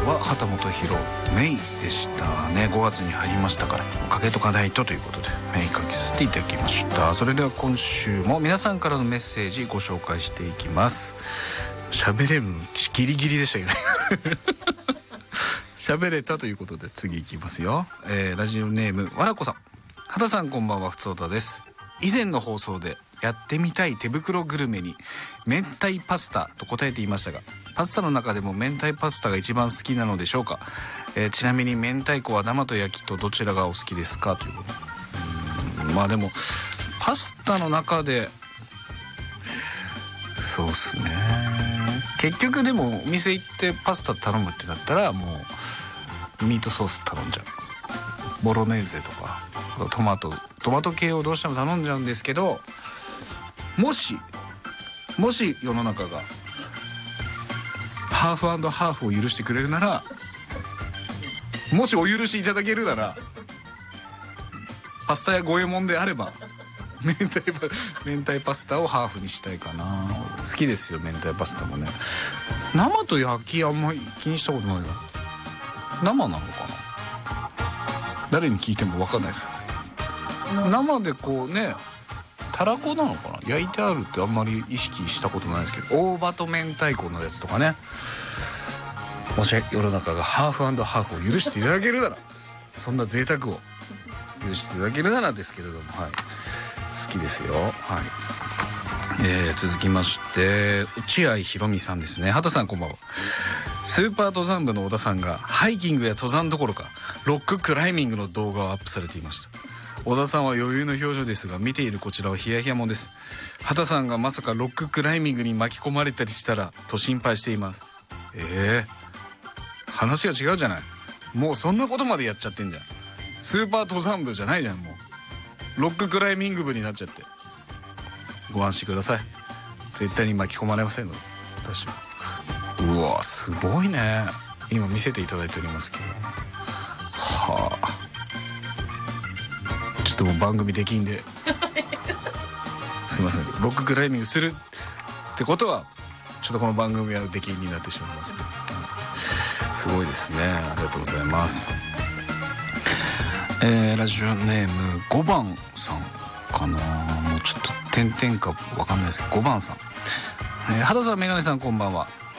は畑本博メイでしたね。5月に入りましたからかけとかないとということでメイかけさせていただきました。それでは今週も皆さんからのメッセージご紹介していきます。喋れるのギリギリでしたけど喋れたということで次いきますよ。ラジオネームわらこさん。畑さんこんばんは、ふつおたです。以前の放送でやってみたい手袋グルメに明太パスタと答えていましたが、パスタの中でも明太パスタが一番好きなのでしょうか。ちなみに明太子は生と焼きとどちらがお好きですかということ。まあでもパスタの中でそうっすね、結局でもお店行ってパスタ頼むってなったらもうミートソース頼んじゃう。ボロネーゼとかトマト系をどうしても頼んじゃうんですけど、もし世の中がハーフ&ハーフを許してくれるなら、もしお許しいただけるなら、パスタや五右衛門であれば明太パスタをハーフにしたいかな。好きですよ明太パスタもね。生と焼きあんまり気にしたことないな。生なのかな、誰に聞いても分かんないです。生でこうね、たらこなのかな、焼いてあるってあんまり意識したことないですけど、大葉と明太子のやつとかね。もし世の中がハーフ&ハーフを許していただけるなら、そんな贅沢を許していただけるならですけれども、はい、好きですよ。はい、続きまして落合ひろみさんですね。畑さんこんばんは。スーパー登山部の小田さんがハイキングや登山どころかロッククライミングの動画をアップされていました。小田さんは余裕の表情ですが、見ているこちらはヒヤヒヤもんです。畑さんがまさかロッククライミングに巻き込まれたりしたらと心配しています。話が違うじゃない。もうそんなことまでやっちゃってんじゃん。スーパー登山部じゃないじゃん。もうロッククライミング部になっちゃって。ご安心ください。絶対に巻き込まれませんので、私は。うわすごいね。今見せていただいておりますけど、はあ、ちょっともう番組できんですいません。ロッククライミングするってことはちょっとこの番組はできんになってしまいますけど、すごいですね。ありがとうございます。ラジオネーム5番さんかな、もうちょっと点々か分かんないですけど5番さん。畑さんメガネさんこんばんは。